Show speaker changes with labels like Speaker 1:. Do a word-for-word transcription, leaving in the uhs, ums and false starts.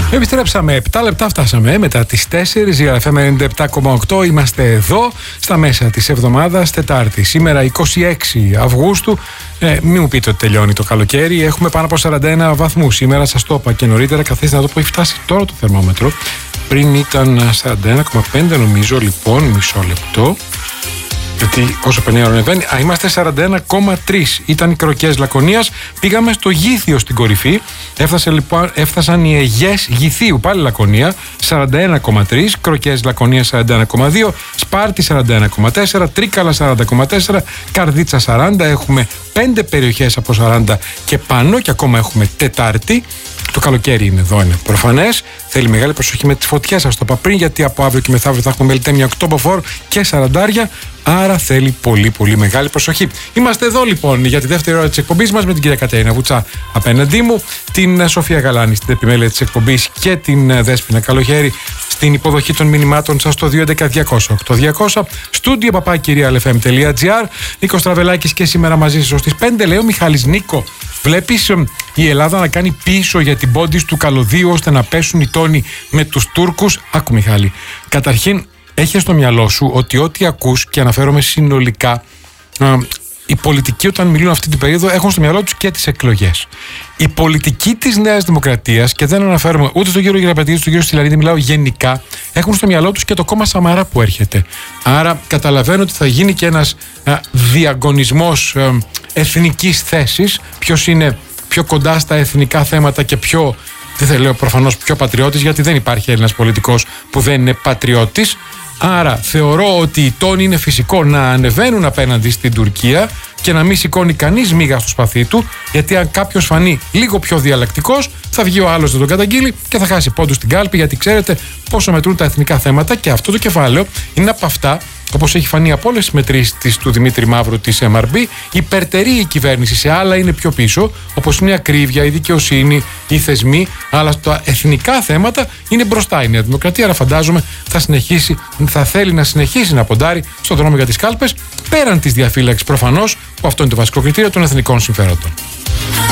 Speaker 1: Επιστρέψαμε, επτά λεπτά φτάσαμε μετά τις τέσσερις, η Ρ Φ Μ ενενήντα επτά κόμμα οκτώ. Είμαστε εδώ στα μέσα της εβδομάδας, Τετάρτη. Σήμερα είκοσι έξι Αυγούστου. Ε, μην μου πείτε ότι τελειώνει το καλοκαίρι. Έχουμε πάνω από σαράντα ένα βαθμούς. Σήμερα σας το είπα και νωρίτερα, καθίστε να το πω, έχει φτάσει τώρα το θερμόμετρο. Πριν ήταν σαράντα ένα κόμμα πέντε νομίζω, λοιπόν, μισό λεπτό. Γιατί όσο περνάει η ώρα ανεβαίνει. Α, είμαστε σαράντα ένα κόμμα τρία. Ήταν οι Κροκές Λακωνίας. Πήγαμε στο Γήθιο στην κορυφή. Έφτασε, λοιπόν, έφτασαν οι Αιγές Γηθίου, πάλι Λακωνία, σαράντα ένα κόμμα τρία. Κροκές Λακωνίας σαράντα ένα κόμμα δύο. Σπάρτη σαράντα ένα κόμμα τέσσερα. Τρίκαλα σαράντα κόμμα τέσσερα. Καρδίτσα σαράντα. Έχουμε πέντε περιοχές από σαράντα και πάνω. Και ακόμα έχουμε Τετάρτη. Το καλοκαίρι είναι εδώ, είναι προφανές. Θέλει μεγάλη προσοχή με τις φωτιές, σας το είπα πριν, γιατί από αύριο και μεθαύριο θα έχουμε μελιτέμια οκτώποφορ και σαραντάρια. Άρα θέλει πολύ πολύ μεγάλη προσοχή. Είμαστε εδώ λοιπόν για τη δεύτερη ώρα της εκπομπής μας με την κυρία Κατερίνα Βουτσά απέναντί μου, την Σοφία Γαλάνη στην επιμέλεια της εκπομπής και την Δέσποινα Καλοχέρη στην υποδοχή των μηνυμάτων σας στο δύο ένα μηδέν διακόσια οκτώ διακόσια. Στούντιο παπάκυρια ελ εφ εμ τελεία τζι άρ. Νίκος Τραβελάκης και σήμερα μαζί σας στις πέντε. Λέει ο Μιχάλης: Νίκο, βλέπεις η Ελλάδα να κάνει πίσω για την πόντις του καλωδίου ώστε να πέσουν οι τόνοι με τους Τούρκους? Άκου Μιχάλη, καταρχήν έχει στο μυαλό σου ότι ό,τι ακούς, και αναφέρομαι συνολικά, α, οι πολιτικοί όταν μιλούν αυτή την περίοδο έχουν στο μυαλό τους και τις εκλογές. Οι πολιτικοί της Νέας Δημοκρατίας, και δεν αναφέρομαι ούτε στον κύριο Γεραπετίδη, στον κύριο Στυλαρίδη, μιλάω γενικά, έχουν στο μυαλό τους και το κόμμα Σαμαρά που έρχεται. Άρα καταλαβαίνω ότι θα γίνει και ένας α, διαγωνισμός α, εθνικής θέσης, ποιος είναι πιο κοντά στα εθνικά θέματα και πιο, δεν θα λέω προφανώς πιο πατριώτης, γιατί δεν υπάρχει Έλληνας πολιτικός που δεν είναι πατριώτης. Άρα θεωρώ ότι οι τόνοι είναι φυσικό να ανεβαίνουν απέναντι στην Τουρκία και να μην σηκώνει κανείς μίγα στο σπαθί του, γιατί αν κάποιος φανεί λίγο πιο διαλλακτικός, θα βγει ο άλλος να τον καταγγείλει και θα χάσει πόντους στην κάλπη, γιατί ξέρετε πόσο μετρούν τα εθνικά θέματα. Και αυτό το κεφάλαιο είναι από αυτά, όπως έχει φανεί από όλες τις μετρήσεις του Δημήτρη Μαύρου της εμ αρ μπι, υπερτερεί η κυβέρνηση. Σε άλλα είναι πιο πίσω, όπως είναι η ακρίβεια, η δικαιοσύνη, οι θεσμοί, αλλά στα εθνικά θέματα είναι μπροστά η Νέα Δημοκρατία. Άρα φαντάζομαι θα, συνεχίσει, θα θέλει να συνεχίσει να ποντάρει στον δρόμο για τις κάλπες, πέραν της διαφύλαξης προφανώς, που αυτό είναι το βασικό κριτήριο των εθνικών συμφερόντων.